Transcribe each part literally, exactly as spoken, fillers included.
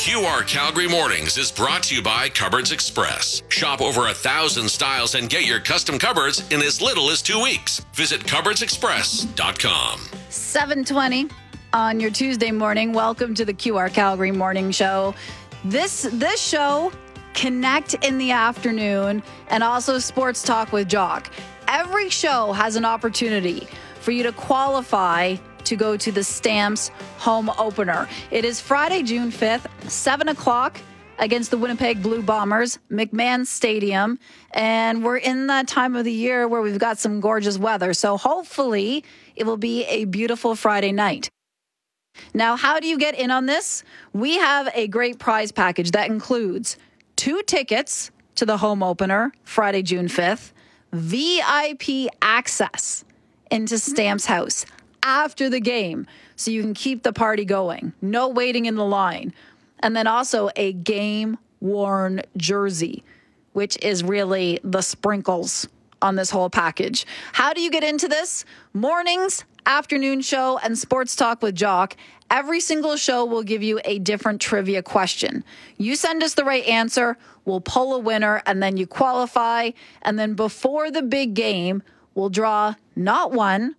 Q R Calgary Mornings is brought to you by Cupboards Express. Shop over a thousand styles and get your custom cupboards in as little as two weeks. Visit cupboards express dot com. seven twenty on your Tuesday morning. Welcome to the Q R Calgary Morning Show. This this show, Connect in the afternoon, and also Sports Talk with Jock. Every show has an opportunity for you to qualify to go to the Stamps home opener. It is Friday, June fifth, seven o'clock against the Winnipeg Blue Bombers, McMahon Stadium. And we're in that time of the year where we've got some gorgeous weather. So hopefully it will be a beautiful Friday night. Now, how do you get in on this? We have a great prize package that includes two tickets to the home opener, Friday, June fifth, V I P access into Stamps House after the game, so you can keep the party going. No waiting in the line. And then also a game-worn jersey, which is really the sprinkles on this whole package. How do you get into this? Mornings, afternoon show, and Sports Talk with Jock. Every single show will give you a different trivia question. You send us the right answer, we'll pull a winner, and then you qualify. And then before the big game, we'll draw not one,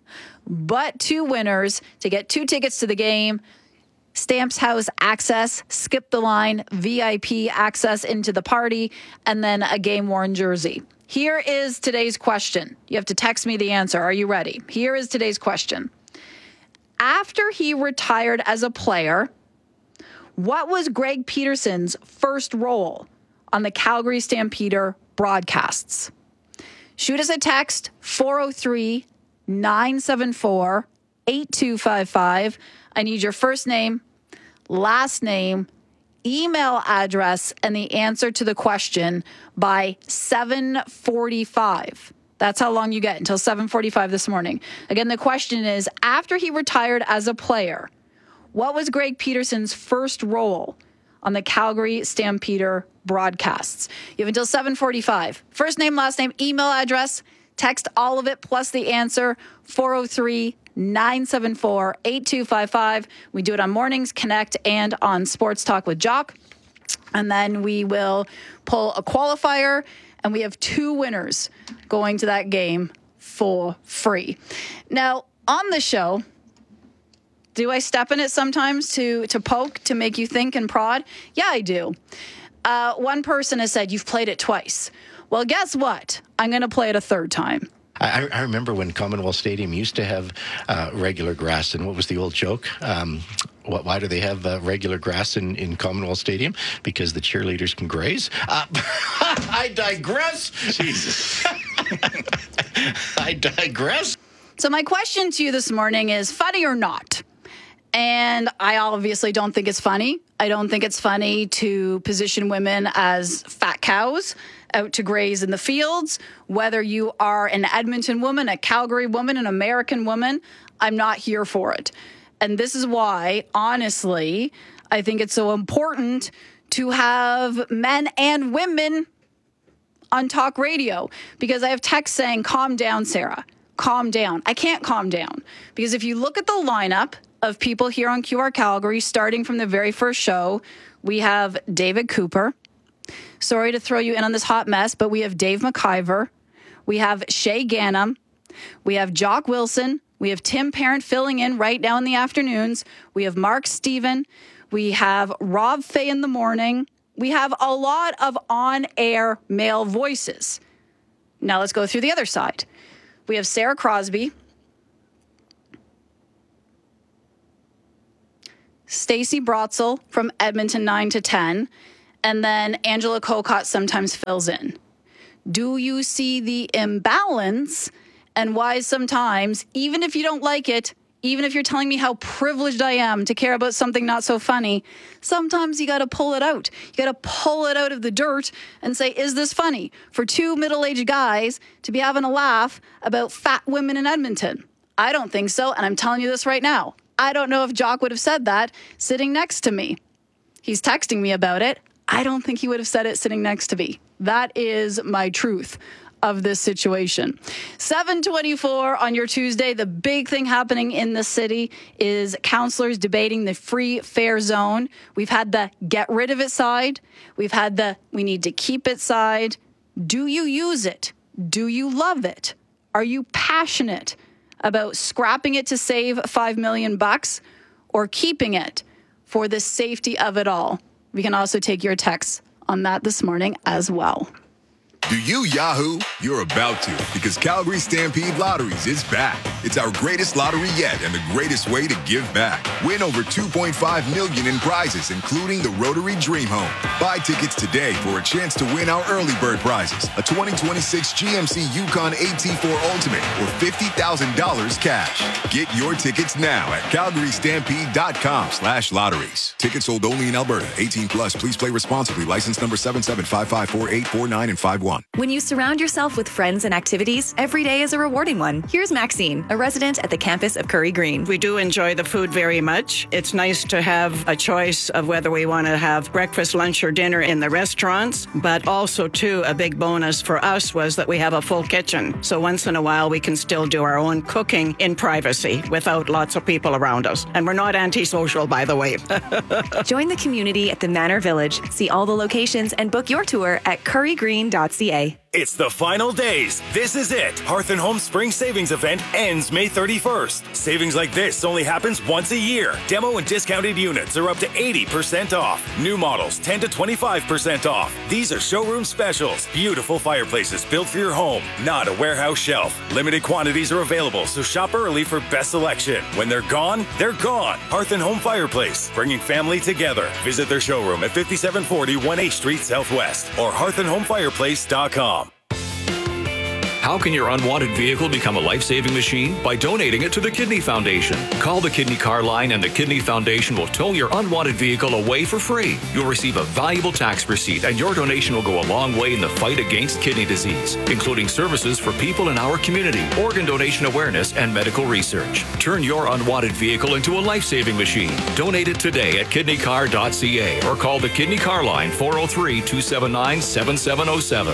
but two winners to get two tickets to the game, Stamps House access, skip the line, V I P access into the party, and then a game-worn jersey. Here is today's question. You have to text me the answer. Are you ready? Here is today's question. After he retired as a player, what was Greg Peterson's first role on the Calgary Stampeder broadcasts? Shoot us a text, four oh three, nine seven four, eight two five five. I need your first name, last name, email address, and the answer to the question by seven forty-five. That's how long you get, until seven forty-five this morning. Again, the question is, after he retired as a player, what was Greg Peterson's first role on the Calgary Stampeder broadcasts? You have until seven forty-five. First name, last name, email address, text all of it plus the answer, four oh three, nine seven four, eight two five five. We do it on Mornings, Connect, and on Sports Talk with Jock. And then we will pull a qualifier, and we have two winners going to that game for free. Now, on the show, do I step in it sometimes to, to poke, to make you think and prod? Yeah, I do. Uh, one person has said, you've played it twice. Well, guess what? I'm going to play it a third time. I, I remember when Commonwealth Stadium used to have uh, regular grass, and what was the old joke? Um, what, why do they have uh, regular grass in, in Commonwealth Stadium? Because the cheerleaders can graze? Uh, I digress. Jesus. I digress. So my question to you this morning is, funny or not? And I obviously don't think it's funny. I don't think it's funny to position women as fat cows out to graze in the fields. Whether you are an Edmonton woman, a Calgary woman, an American woman, I'm not here for it. And this is why, honestly, I think it's so important to have men and women on talk radio. Because I have texts saying, calm down, Sarah. Calm down. I can't calm down. Because if you look at the lineup of people here on Q R Calgary, starting from the very first show, we have David Cooper. Sorry to throw you in on this hot mess, but we have Dave McIver. We have Shay Gannam. We have Jock Wilson. We have Tim Parent filling in right now in the afternoons. We have Mark Steven. We have Rob Fay in the morning. We have a lot of on-air male voices. Now let's go through the other side. We have Sarah Crosby, Stacey Brotzel from Edmonton nine to ten, and then Angela Kokot sometimes fills in. Do you see the imbalance and why sometimes, even if you don't like it, even if you're telling me how privileged I am to care about something not so funny, sometimes you got to pull it out. You got to pull it out of the dirt and say, is this funny? For two middle-aged guys to be having a laugh about fat women in Edmonton? I don't think so, and I'm telling you this right now. I don't know if Jock would have said that sitting next to me. He's texting me about it. I don't think he would have said it sitting next to me. That is my truth. of this situation. seven twenty-four on your Tuesday. The big thing happening in the city is councillors debating the free fare zone. We've had the get rid of it side. We've had the we need to keep it side. Do you use it? Do you love it? Are you passionate about scrapping it to save five million bucks or keeping it for the safety of it all? We can also take your texts on that this morning as well. Do you Yahoo? You're about to, because Calgary Stampede Lotteries is back. It's our greatest lottery yet and the greatest way to give back. Win over two point five million dollars in prizes, including the Rotary Dream Home. Buy tickets today for a chance to win our early bird prizes, a twenty twenty-six G M C Yukon A T four Ultimate, or fifty thousand dollars cash. Get your tickets now at calgarystampede.com slash lotteries. Tickets sold only in Alberta. eighteen plus. Please play responsibly. License number seven seven five five four eight four nine and five one. When you surround yourself with friends and activities, every day is a rewarding one. Here's Maxine, a resident at the campus of Curry Green. We do enjoy the food very much. It's nice to have a choice of whether we want to have breakfast, lunch, or dinner in the restaurants, but also, too, a big bonus for us was that we have a full kitchen. So once in a while, we can still do our own cooking in privacy without lots of people around us. And we're not antisocial, by the way. Join the community at the Manor Village. See all the locations and book your tour at curry green dot c a. It's the final days. This is it. Hearth and Home Spring Savings Event ends May thirty-first. Savings like this only happens once a year. Demo and discounted units are up to eighty percent off. New models ten to twenty-five percent off. These are showroom specials. Beautiful fireplaces built for your home, not a warehouse shelf. Limited quantities are available, so shop early for best selection. When they're gone, they're gone. Hearth and Home Fireplace, bringing family together. Visit their showroom at fifty-seven forty one H Street Southwest or hearth and home fireplace dot com. How can your unwanted vehicle become a life-saving machine? By donating it to the Kidney Foundation. Call the Kidney Car Line and the Kidney Foundation will tow your unwanted vehicle away for free. You'll receive a valuable tax receipt and your donation will go a long way in the fight against kidney disease, including services for people in our community, organ donation awareness, and medical research. Turn your unwanted vehicle into a life-saving machine. Donate it today at kidney car dot c a or call the Kidney Car Line four oh three, two seven nine, seven seven oh seven.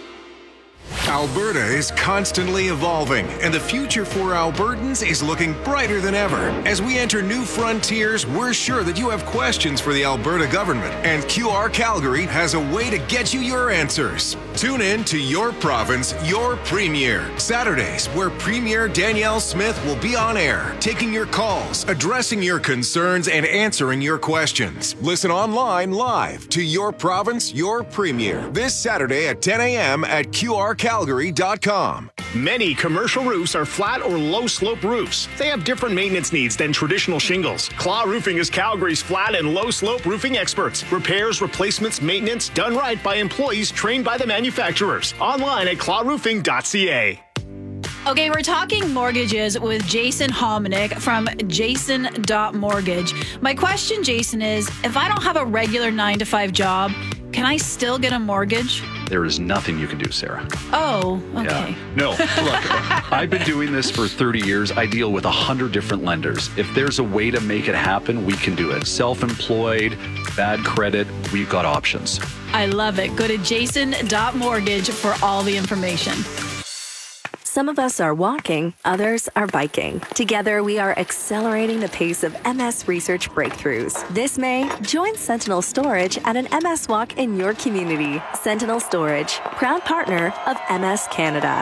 Alberta is constantly evolving, and the future for Albertans is looking brighter than ever. As we enter new frontiers, we're sure that you have questions for the Alberta government, and Q R Calgary has a way to get you your answers. Tune in to Your Province, Your Premier, Saturdays, where Premier Danielle Smith will be on air, taking your calls, addressing your concerns, and answering your questions. Listen online live to Your Province, Your Premier, this Saturday at ten a.m. at Q R Calgary dot com. Many commercial roofs are flat or low-slope roofs. They have different maintenance needs than traditional shingles. Claw Roofing is Calgary's flat and low-slope roofing experts. Repairs, replacements, maintenance done right by employees trained by the manufacturers. Online at claw roofing dot c a. Okay, we're talking mortgages with Jason Hominick from jason dot mortgage. My question, Jason, is if I don't have a regular nine to five job, can I still get a mortgage? There is nothing you can do, Sarah. Oh, okay. Yeah. No, look, I've been doing this for thirty years. I deal with one hundred different lenders. If there's a way to make it happen, we can do it. Self-employed, bad credit, we've got options. I love it. Go to jason dot mortgage for all the information. Some of us are walking, others are biking. Together, we are accelerating the pace of M S research breakthroughs. This May, join Sentinel Storage at an M S walk in your community. Sentinel Storage, proud partner of M S Canada.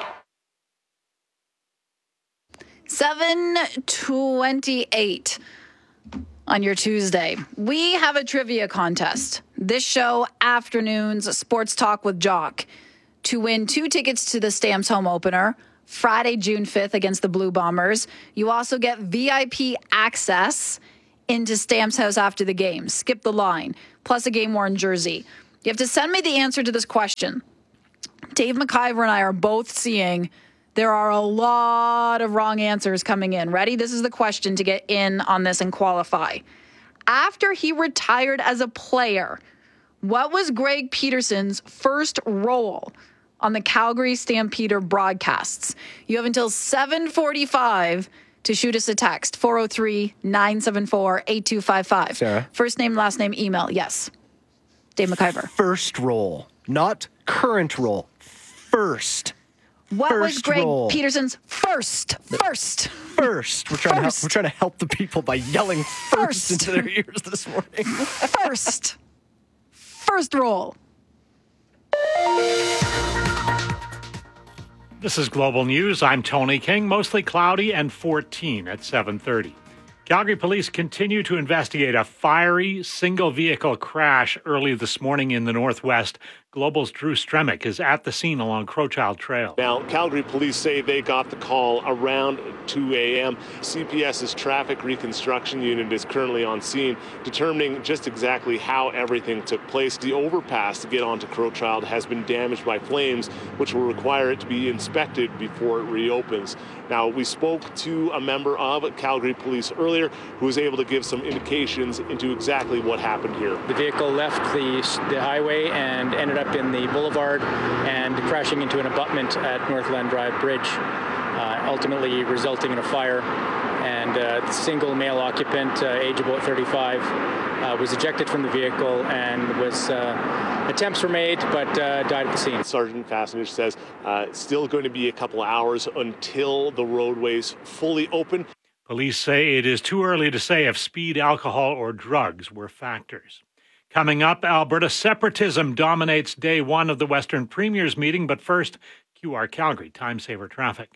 seven twenty-eight on your Tuesday. We have a trivia contest. This show, afternoons, Sports Talk with Jock. To win two tickets to the Stamps home opener, Friday, June fifth against the Blue Bombers. You also get V I P access into Stamps House after the game. Skip the line, plus a game-worn jersey. You have to send me the answer to this question. Dave McIver and I are both seeing there are a lot of wrong answers coming in. Ready? This is the question to get in on this and qualify. After he retired as a player, what was Greg Peterson's first role on the Calgary Stampeder broadcasts? You have until seven forty-five to shoot us a text, four oh three, nine seven four, eight two five five. Sarah? First name, last name, email. Yes. Dave McIver. First role, not current role. first. What first was Greg roll. Peterson's first? First. First. We're trying to help, we're trying to help the people by yelling first, first. into their ears this morning. First. First roll. This is Global News. I'm Tony King. Mostly cloudy and fourteen at seven thirty. Calgary police continue to investigate a fiery single-vehicle crash early this morning in the Northwest. Global's Drew Stremick is at the scene along Crowchild Trail. Now, Calgary police say they got the call around two a.m. C P S's traffic reconstruction unit is currently on scene, determining just exactly how everything took place. The overpass to get onto Crowchild has been damaged by flames, which will require it to be inspected before it reopens. Now, we spoke to a member of Calgary police earlier who was able to give some indications into exactly what happened here. The vehicle left the, the highway and ended up in the boulevard and crashing into an abutment at Northland Drive Bridge, uh, ultimately resulting in a fire. And uh, the single male occupant, uh, age about thirty-five, uh, was ejected from the vehicle and was uh, attempts were made, but uh, died at the scene. Sergeant Fassender says uh, it's still going to be a couple hours until the roadways fully open. Police say it is too early to say if speed, alcohol, or drugs were factors. Coming up, Alberta separatism dominates day one of the Western Premier's meeting, but first, Q R Calgary Time Saver Traffic.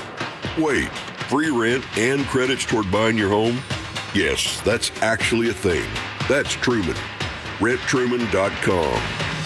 Wait, free rent and credits toward buying your home? Yes, that's actually a thing. That's Truman. rent truman dot com.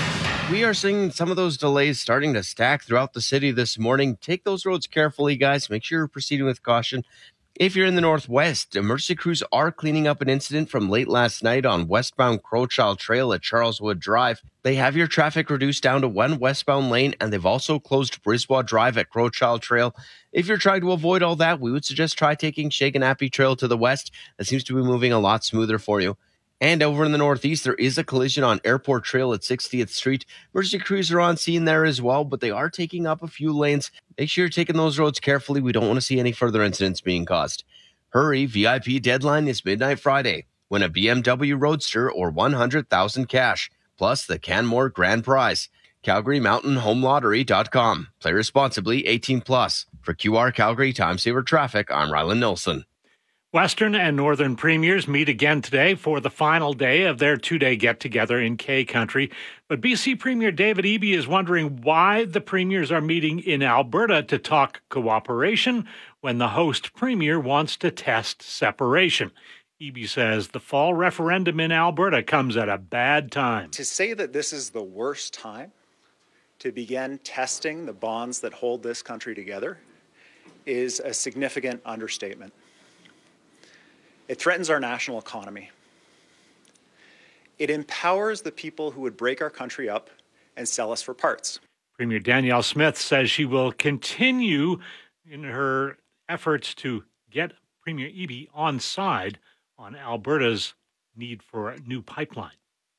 We are seeing some of those delays starting to stack throughout the city this morning. Take those roads carefully, guys. Make sure you're proceeding with caution. If you're in the Northwest, emergency crews are cleaning up an incident from late last night on westbound Crowchild Trail at Charleswood Drive. They have your traffic reduced down to one westbound lane, and they've also closed Brisbois Drive at Crowchild Trail. If you're trying to avoid all that, we would suggest try taking Shaganappi Trail to the west. That seems to be moving a lot smoother for you. And over in the Northeast, there is a collision on Airport Trail at sixtieth Street. Emergency crews are on scene there as well, but they are taking up a few lanes. Make sure you're taking those roads carefully. We don't want to see any further incidents being caused. Hurry, V I P deadline is midnight Friday. Win a B M W Roadster or one hundred thousand cash, plus the Canmore Grand Prize. Calgary Mountain Home Lottery dot com. Play responsibly, eighteen plus. For Q R Calgary Time Saver Traffic, I'm Rylan Nilsson. Western and Northern Premiers meet again today for the final day of their two-day get-together in K Country. But B C Premier David Eby is wondering why the Premiers are meeting in Alberta to talk cooperation when the host Premier wants to test separation. Eby says the fall referendum in Alberta comes at a bad time. To say that this is the worst time to begin testing the bonds that hold this country together is a significant understatement. It threatens our national economy. It empowers the people who would break our country up and sell us for parts. Premier Danielle Smith says she will continue in her efforts to get Premier Eby on side on Alberta's need for a new pipeline.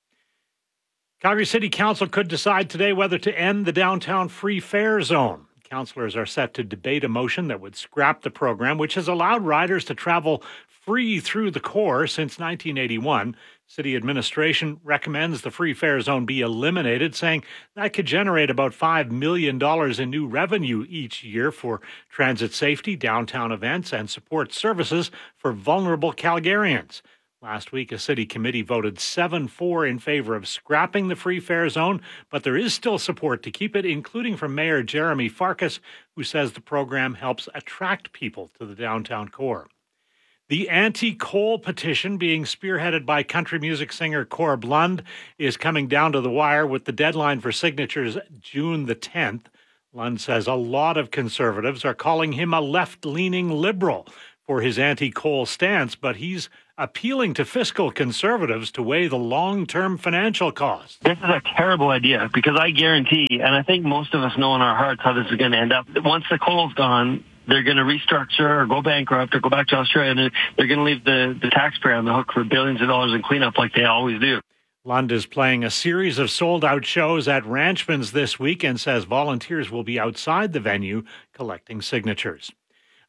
Calgary City Council could decide today whether to end the downtown free fare zone. Councillors are set to debate a motion that would scrap the program, which has allowed riders to travel free through the core since nineteen eighty-one. City administration recommends the free fare zone be eliminated, saying that could generate about five million dollars in new revenue each year for transit safety, downtown events, and support services for vulnerable Calgarians. Last week, a city committee voted seven four in favor of scrapping the free fare zone, but there is still support to keep it, including from Mayor Jeremy Farkas, who says the program helps attract people to the downtown core. The anti-coal petition being spearheaded by country music singer Corb Lund is coming down to the wire with the deadline for signatures June the tenth. Lund says a lot of conservatives are calling him a left-leaning liberal for his anti-coal stance, but he's appealing to fiscal conservatives to weigh the long-term financial costs. This is a terrible idea because I guarantee, and I think most of us know in our hearts how this is going to end up. Once the coal's gone, they're going to restructure or go bankrupt or go back to Australia, and they're going to leave the, the taxpayer on the hook for billions of dollars in cleanup like they always do. Lund is playing a series of sold-out shows at Ranchman's this week and says volunteers will be outside the venue collecting signatures.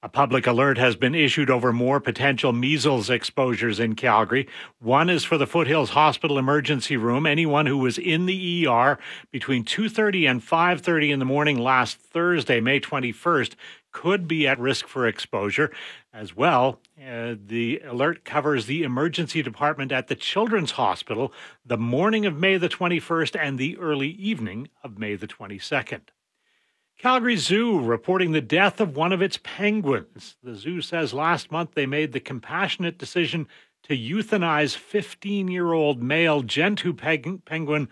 A public alert has been issued over more potential measles exposures in Calgary. One is for the Foothills Hospital emergency room. Anyone who was in the E R between two thirty and five thirty in the morning last Thursday, May twenty-first, could be at risk for exposure. As well, uh, the alert covers the emergency department at the Children's Hospital the morning of May the twenty-first and the early evening of May the twenty-second. Calgary Zoo reporting the death of one of its penguins. The zoo says last month they made the compassionate decision to euthanize fifteen-year-old male Gentoo penguin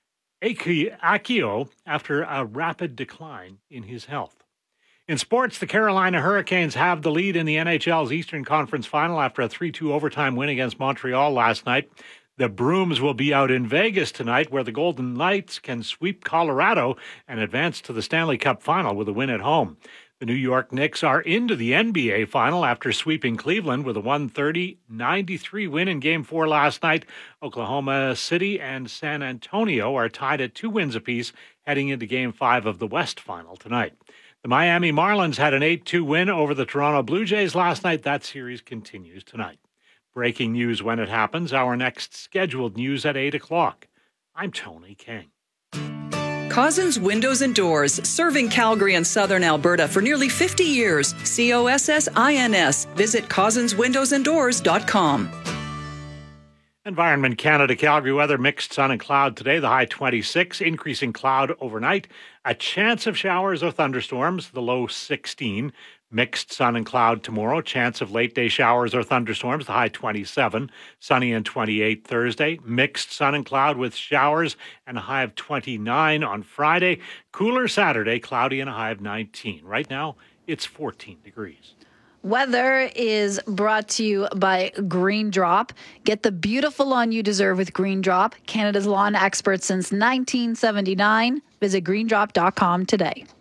Akio after a rapid decline in his health. In sports, the Carolina Hurricanes have the lead in the N H L's Eastern Conference Final after a three two overtime win against Montreal last night. The Brooms will be out in Vegas tonight, where the Golden Knights can sweep Colorado and advance to the Stanley Cup Final with a win at home. The New York Knicks are into the N B A Final after sweeping Cleveland with a one thirty ninety-three win in Game four last night. Oklahoma City and San Antonio are tied at two wins apiece heading into Game five of the West Final tonight. The Miami Marlins had an eight two win over the Toronto Blue Jays last night. That series continues tonight. Breaking news when it happens. Our next scheduled news at eight o'clock. I'm Tony King. Cozzens Windows and Doors, serving Calgary and southern Alberta for nearly fifty years. C O S S I N S. Visit cozzens windows and doors dot com. Environment Canada Calgary weather, mixed sun and cloud today, the high twenty-six, increasing cloud overnight. A chance of showers or thunderstorms, the low sixteen. Mixed sun and cloud tomorrow, chance of late day showers or thunderstorms, the high twenty-seven. Sunny and twenty-eight Thursday. Mixed sun and cloud with showers and a high of twenty-nine on Friday. Cooler Saturday, cloudy and a high of nineteen. Right now, it's fourteen degrees. Weather is brought to you by Green Drop. Get the beautiful lawn you deserve with Green Drop, Canada's lawn expert since nineteen seventy-nine. Visit green drop dot com today.